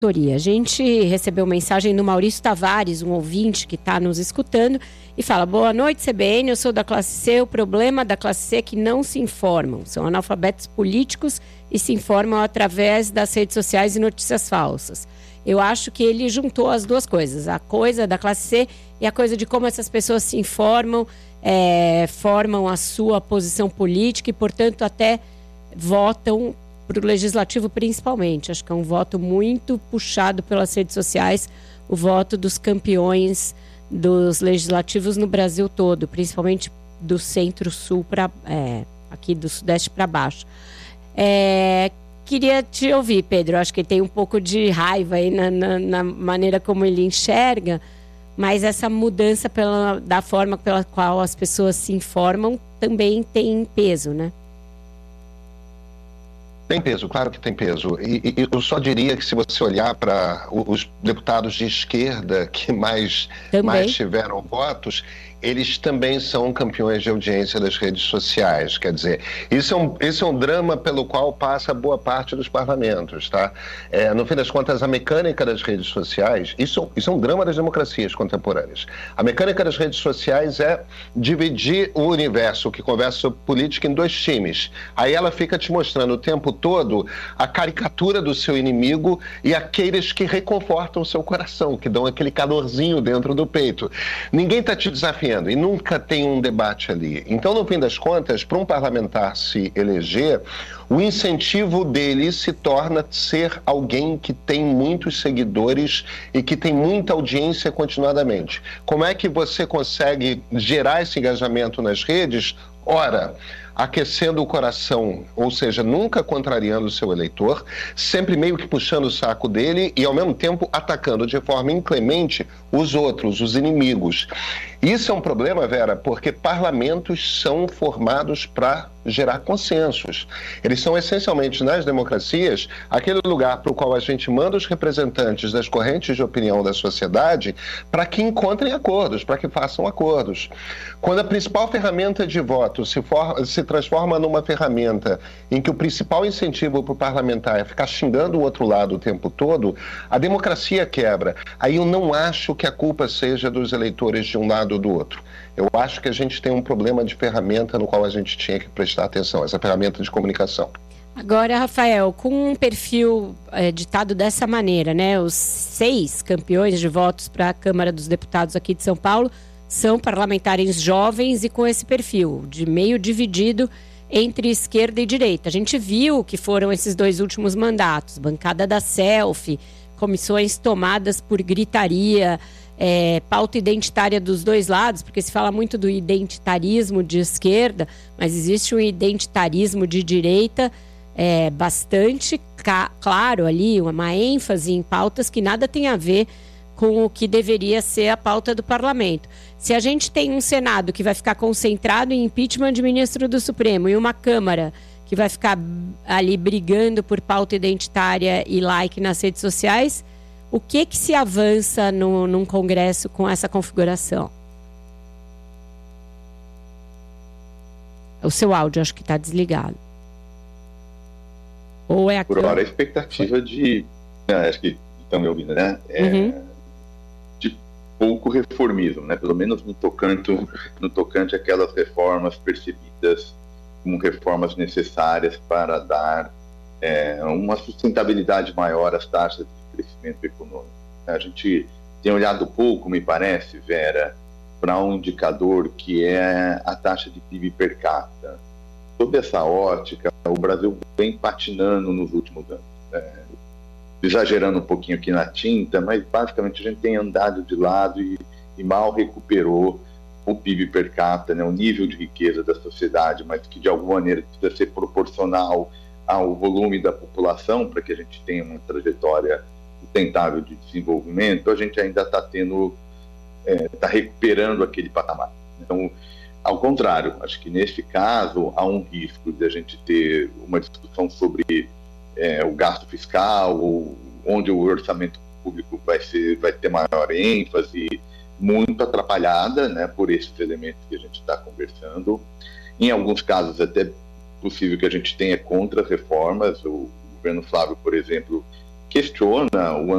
A gente recebeu mensagem do Maurício Tavares, um ouvinte que está nos escutando, e fala: boa noite, CBN, eu sou da classe C. O problema da classe C é que não se informam. São analfabetos políticos e se informam através das redes sociais e notícias falsas. Eu acho que ele juntou as duas coisas, a coisa da classe C e a coisa de como essas pessoas se informam, formam a sua posição política e, portanto, até votam para o legislativo principalmente. Acho que é um voto muito puxado pelas redes sociais, o voto dos campeões dos legislativos no Brasil todo, principalmente do centro-sul para aqui do sudeste para baixo. Queria te ouvir, Pedro. Acho que ele tem um pouco de raiva aí na maneira como ele enxerga, mas essa mudança da forma pela qual as pessoas se informam também tem peso, né? Tem peso, claro que tem peso. E eu só diria que se você olhar para os deputados de esquerda que mais tiveram votos, eles também são campeões de audiência das redes sociais. Quer dizer, isso é um drama pelo qual passa boa parte dos parlamentos, tá? No fim das contas, a mecânica das redes sociais, isso é um drama das democracias contemporâneas. A mecânica das redes sociais é dividir o universo que conversa sobre política em dois times. Aí ela fica te mostrando o tempo todo a caricatura do seu inimigo e aqueles que reconfortam o seu coração, que dão aquele calorzinho dentro do peito. Ninguém está te desafiando e nunca tem um debate ali. Então, no fim das contas, para um parlamentar se eleger, o incentivo dele se torna ser alguém que tem muitos seguidores e que tem muita audiência continuadamente. Como é que você consegue gerar esse engajamento nas redes? Ora, aquecendo o coração, ou seja, nunca contrariando o seu eleitor, sempre meio que puxando o saco dele e, ao mesmo tempo, atacando de forma inclemente os outros, os inimigos. Isso é um problema, Vera, porque parlamentos são formados para gerar consensos. Eles são essencialmente, nas democracias, aquele lugar para o qual a gente manda os representantes das correntes de opinião da sociedade para que encontrem acordos, para que façam acordos. Quando a principal ferramenta de voto se transforma numa ferramenta em que o principal incentivo para o parlamentar é ficar xingando o outro lado o tempo todo, a democracia quebra. Aí eu não acho que a culpa seja dos eleitores de um lado ou do outro. Eu acho que a gente tem um problema de ferramenta no qual a gente tinha que prestar atenção, essa ferramenta de comunicação. Agora, Rafael, com um perfil ditado dessa maneira, né? Os 6 campeões de votos para a Câmara dos Deputados aqui de São Paulo são parlamentares jovens e com esse perfil, de meio dividido entre esquerda e direita. A gente viu que foram esses 2 últimos mandatos, bancada da selfie, comissões tomadas por gritaria, pauta identitária dos dois lados, porque se fala muito do identitarismo de esquerda, mas existe um identitarismo de direita bastante claro ali, uma ênfase em pautas que nada tem a ver com o que deveria ser a pauta do parlamento. Se a gente tem um Senado que vai ficar concentrado em impeachment de ministro do Supremo e uma Câmara que vai ficar ali brigando por pauta identitária e like nas redes sociais, o que se avança num Congresso com essa configuração? O seu áudio acho que está desligado. Ou é Por hora a expectativa de... acho que estão me ouvindo, né? De pouco reformismo, né? Pelo menos no tocante àquelas reformas percebidas como reformas necessárias para dar uma sustentabilidade maior às taxas de crescimento econômico. A gente tem olhado pouco, me parece, Vera, para um indicador que é a taxa de PIB per capita. Sob essa ótica, o Brasil vem patinando nos últimos anos. Exagerando um pouquinho aqui na tinta, mas basicamente a gente tem andado de lado e mal recuperou o PIB per capita, né, o nível de riqueza da sociedade, mas que de alguma maneira precisa ser proporcional ao volume da população para que a gente tenha uma trajetória sustentável de desenvolvimento. A gente ainda está recuperando aquele patamar. Então, ao contrário, acho que neste caso há um risco de a gente ter uma discussão sobre o gasto fiscal, ou onde o orçamento público vai ter maior ênfase, muito atrapalhada, né, por esses elementos que a gente está conversando. Em alguns casos, até possível que a gente tenha contra-reformas. O governo Flávio, por exemplo, questiona o